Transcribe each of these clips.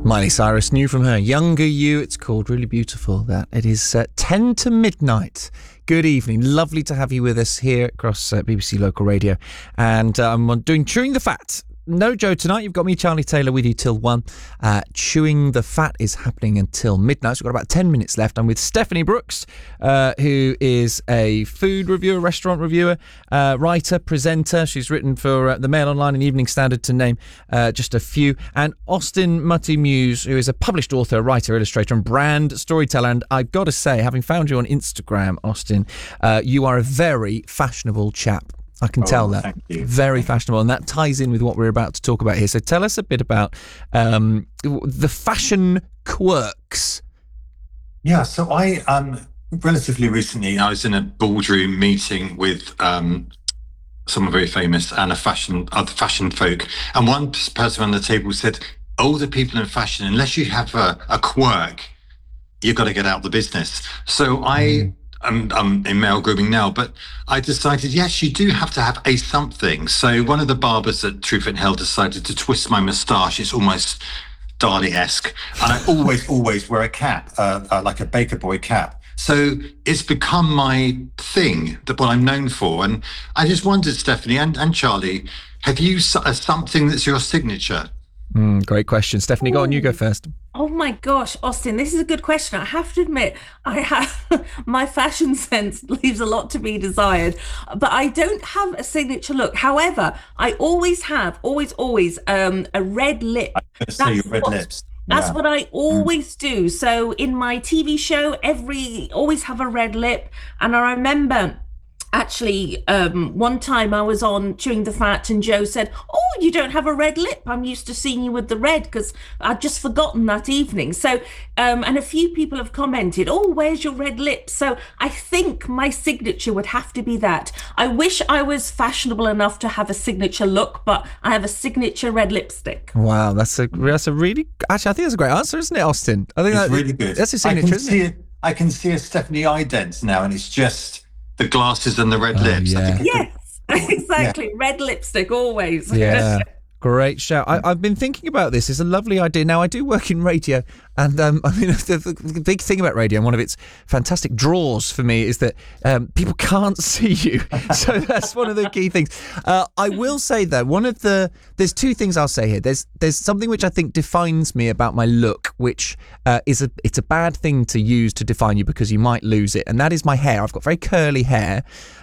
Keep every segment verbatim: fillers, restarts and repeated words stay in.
Miley Cyrus, new from her Younger You. It's called Really Beautiful. That it is uh, ten to midnight. Good evening. Lovely to have you with us here across uh, B B C Local Radio. And uh, I'm doing Chewing the Fat. No Joe tonight. You've got me, Charlie Taylor, with you till one. Uh, Chewing the Fat is happening until midnight. So we've got about ten minutes left. I'm with Stephanie Brooks, uh, who is a food reviewer, restaurant reviewer, uh, writer, presenter. She's written for uh, the Mail Online and Evening Standard, to name uh, just a few. And Austin Mutty Muse, who is a published author, writer, illustrator, and brand storyteller. And I've got to say, having found you on Instagram, Austin, uh, you are a very fashionable chap. I can oh, tell that. Thank you. Very fashionable. And that ties in with what we're about to talk about here. So tell us a bit about um, the fashion quirks. Yeah, so I, um, relatively recently, I was in a boardroom meeting with um, someone very famous and a fashion, other fashion folk. And one person on the table said, older people in fashion, unless you have a, a quirk, you've got to get out of the business. So I... Mm. I'm, I'm in male grooming now, but I decided, yes, you do have to have a something. So one of the barbers at Truth and Hell decided to twist my moustache. It's almost Dali-esque. And I always, always wear a cap, uh, uh, like a baker boy cap. So it's become my thing, that what I'm known for. And I just wondered, Stephanie and, and Charlie, have you uh, something that's your signature? Mm, great question. Stephanie, go on, you go first. Oh my gosh, Austin, this is a good question. I have to admit, I have my fashion sense leaves a lot to be desired, but I don't have a signature look. However, I always have, always, always um, a red lip. I was going to say your red what, lips. That's yeah. what I always mm. do. So in my T V show, every always have a red lip. And I remember... Actually, um, one time I was on Chewing the Fat and Joe said, oh, you don't have a red lip. I'm used to seeing you with the red because I'd just forgotten that evening. So, um, and a few people have commented, oh, where's your red lip? So I think my signature would have to be that. I wish I was fashionable enough to have a signature look, but I have a signature red lipstick. Wow, that's a that's a really, actually, I think that's a great answer, isn't it, Austin? I think it's that, really good. That's a signature, I can isn't see it? it? I can see a Stephanie ident now, and it's just... the glasses and the red oh, lips. Yeah. I think yes, exactly. Yeah. Red lipstick, always. Yeah. Great shout. I, I've been thinking about this. It's a lovely idea. Now, I do work in radio, and um, I mean, the, the big thing about radio, and one of its fantastic draws for me, is that um, people can't see you. So that's one of the key things. Uh, I will say, though, one of the there's two things I'll say here. There's there's something which I think defines me about my look, which uh, is a it's a bad thing to use to define you because you might lose it, and that is my hair. I've got very curly hair.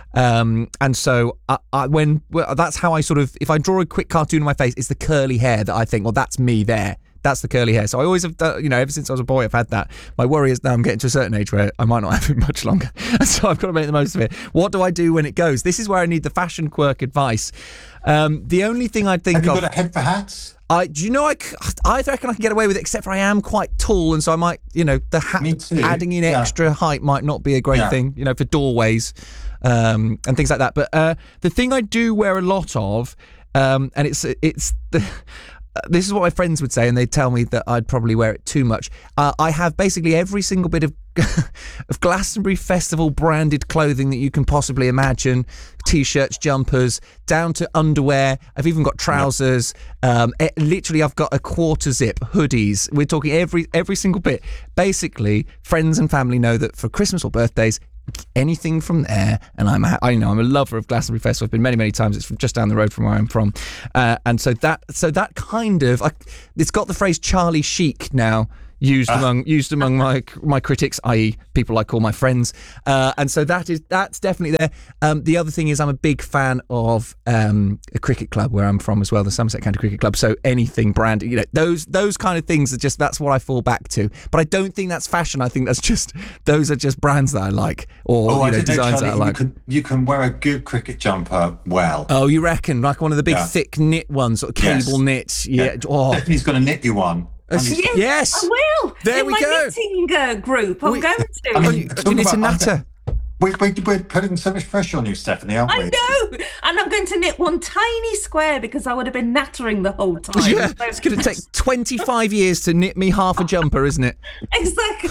Um, and so I, I, when well, that's how I sort of, if I draw a quick cartoon of my face, it's the curly hair that I think, well, that's me there. That's the curly hair. So I always have, done, you know, ever since I was a boy, I've had that. My worry is now I'm getting to a certain age where I might not have it much longer. And so I've got to make the most of it. What do I do when it goes? This is where I need the fashion quirk advice. Um, the only thing I'd think have of... Have you got a head for hats? I, do you know, I, I reckon I can get away with it, except for I am quite tall, and so I might, you know, the hat, adding in yeah. extra height might not be a great yeah. thing, you know, for doorways um, and things like that. But uh, the thing I do wear a lot of, um, and it's it's the... this is what my friends would say, and they'd tell me that I'd probably wear it too much. Uh, I have basically every single bit of of Glastonbury Festival branded clothing that you can possibly imagine. T-shirts, jumpers, down to underwear. I've even got trousers. Um, it, literally, I've got a quarter zip, hoodies. We're talking every every single bit. Basically, friends and family know that for Christmas or birthdays, anything from there, and I'm a, I know I'm a lover of Glastonbury Festival. I've been many many times. It's from just down the road from where I'm from, uh, and so that so that kind of I, it's got the phrase Charlie chic now used uh. among used among my my critics, that is people I call my friends, uh, and so that is that's definitely there. Um, the other thing is I'm a big fan of um, a cricket club where I'm from as well, the Somerset County Cricket Club. So anything branded, you know, those those kind of things are just that's what I fall back to. But I don't think that's fashion. I think that's just those are just brands that I like, or oh, you know, I designs know, Charlie, that I like. You can, you can wear a good cricket jumper well. Oh, you reckon? Like one of the big yeah. thick knit ones, sort of cable yes. knit. Yeah. yeah. Oh. Stephanie's going to knit you one. Yes, yes, I will. There In we my go. knitting uh, group, I'm we, going to. I mean, you knit a natter. We, we, we're putting so much pressure on you, Stephanie, aren't we? I know, and I'm going to knit one tiny square because I would have been nattering the whole time. Yeah, So- it's going to take twenty-five years to knit me half a jumper, isn't it? Exactly.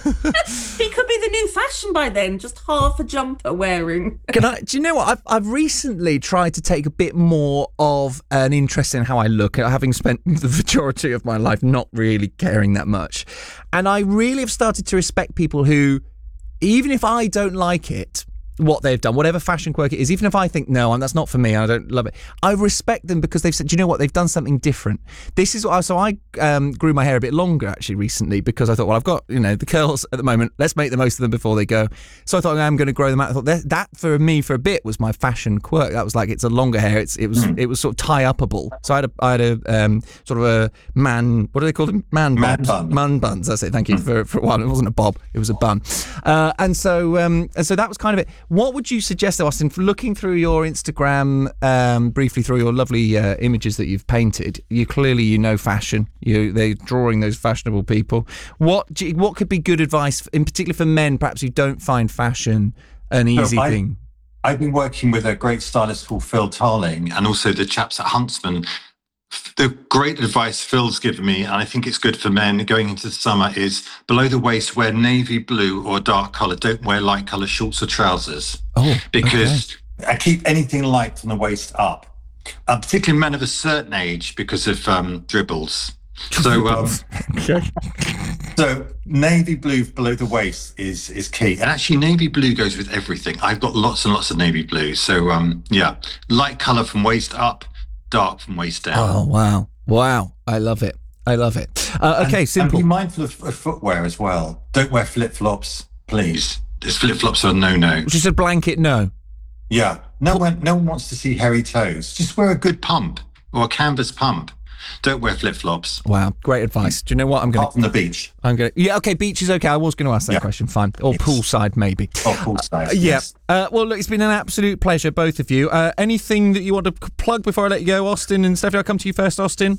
He could be the new fashion by then, just half a jumper wearing. Can I? Do you know what? I've I've recently tried to take a bit more of an interest in how I look, having spent the majority of my life not really caring that much, and I really have started to respect people who, even if I don't like it, what they've done, whatever fashion quirk it is, even if I think, no, that's not for me, I don't love it, I respect them because they've said, do you know what, they've done something different. This is what I, so I um, grew my hair a bit longer actually recently because I thought, well, I've got, you know, the curls at the moment, let's make the most of them before they go. So I thought, I'm going to grow them out. I thought that, that for me for a bit was my fashion quirk. That was like, it's a longer hair, it's it was it was sort of tie-upable. So I had a, I had a um, sort of a man, what do they call them? Man Man buns. bun. Man buns, that's it, thank you for, for a while. It wasn't a bob, it was a bun. Uh, and so um, and so that was kind of it. What would you suggest, though, Austin, for looking through your Instagram, um, briefly through your lovely uh, images that you've painted, you clearly, you know, fashion, you they're drawing those fashionable people. What do you, what could be good advice, in particular for men, perhaps who don't find fashion an easy I- thing? I've been working with a great stylist called Phil Tarling and also the chaps at Huntsman. The great advice Phil's given me, and I think it's good for men going into the summer, is below the waist wear navy blue or dark colour. Don't wear light colour shorts or trousers. Oh, because I keep anything light from the waist up, uh, particularly men of a certain age because of um, dribbles. So, um, Okay. so navy blue below the waist is is key, and actually navy blue goes with everything. I've got lots and lots of navy blue. So um, yeah, light colour from waist up, dark from waist down. Oh, wow. Wow. I love it. I love it. Uh, okay, And simple. be mindful of, of footwear as well. Don't wear flip flops, please. This flip flops are no no. Just a blanket no. Yeah, no one no one wants to see hairy toes. Just wear a good pump or a canvas pump. Don't wear flip flops. Wow, great advice. Do you know what I'm going Apart from the beach I'm going to... Yeah, okay, beach is okay. I was going to ask that Yeah. question, fine. Or Yes. poolside, maybe. or poolside. Uh, yeah. Yes. Uh, well, look, it's been an absolute pleasure, both of you. Uh, anything that you want to p- plug before I let you go, Austin and Stephanie? I'll come to you first, Austin.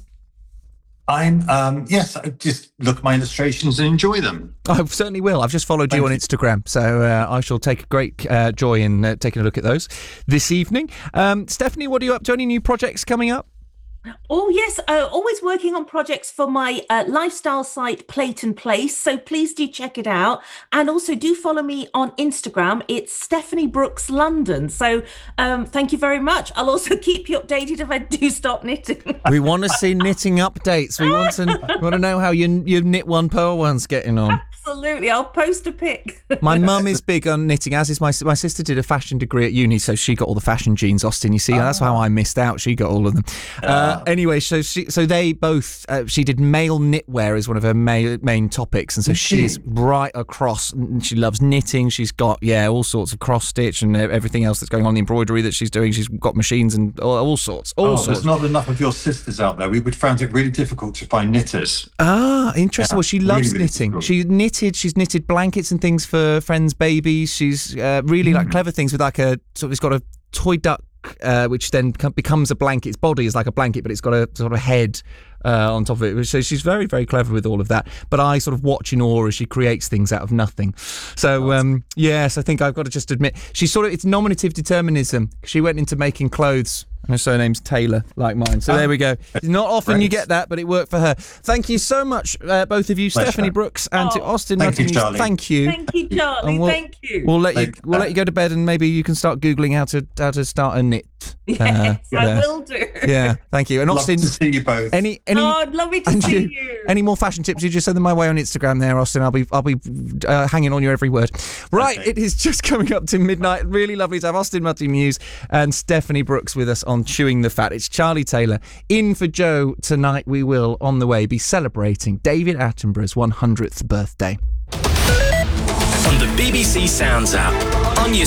I'm um yes. I just look at my illustrations and enjoy them. I certainly will. I've just followed you Thank on you. Instagram, so uh, I shall take great uh, joy in uh, taking a look at those this evening. Um, Stephanie, what are you up to? Any new projects coming up? Oh, yes. Uh, always working on projects for my uh, lifestyle site, Plate and Place. So please do check it out. And also do follow me on Instagram. It's Stephanie Brooks London. So um, thank you very much. I'll also keep you updated if I do stop knitting. We want to see knitting updates. We want to we want to know how your your knit one pearl one's getting on. Absolutely. I'll post a pic. My mum is big on knitting, as is my my sister. Did a fashion degree at uni, so she got all the fashion genes. Austin, you see, that's how I missed out. She got all of them. Uh, anyway, so she so they both. Uh, she did male knitwear as one of her main main topics, and so Did she she? is right across. and She loves knitting. She's got yeah all sorts of cross stitch and everything else that's going on. The embroidery that she's doing. She's got machines and all, all sorts. All Oh, sorts. there's not enough of your sisters out there. We would found it really difficult to find knitters. Ah, interesting. Yeah, Well, she loves really, really knitting. cool. She knitted. She's knitted blankets and things for friends' babies. She's uh, really Hmm. like clever things with like a sort of. It's got a toy duck, uh, which then co- becomes a blanket. Its body is like a blanket, but it's got a sort of head uh, on top of it. So she's very, very clever with all of that. But I sort of watch in awe as she creates things out of nothing. So um, yes, I think I've got to just admit she's sort of. It's nominative determinism. She went into making clothes. Her surname's Taylor, like mine. So Oh, there we go. Not often you great. get that, but it worked for her. Thank you so much, uh, both of you, Pleasure. Stephanie Brooks and to Oh, Austin thank you, Martinez. Charlie. Thank you. Thank you, Charlie. And we'll- Thank you. We'll let you. Thank- We'll let you go to bed, and maybe you can start googling how to how to start a knit. yes, uh, I yeah. will do. Yeah, thank you. And Love Austin, to see you both. any any Oh, I'd love to and see you, you. any more fashion tips? You just send them my way on Instagram, there, Austin. I'll be I'll be uh, hanging on your every word. Right, Okay. it is just coming up to midnight. Really lovely to have Austin Martinez and Stephanie Brooks with us on Chewing the Fat. It's Charlie Taylor in for Joe tonight. We will on the way be celebrating David Attenborough's one hundredth birthday. On the B B C Sounds app, on your